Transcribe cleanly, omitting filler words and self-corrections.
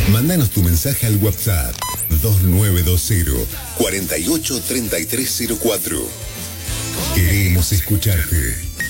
Mándanos tu mensaje al WhatsApp 2920 483304. Queremos escucharte.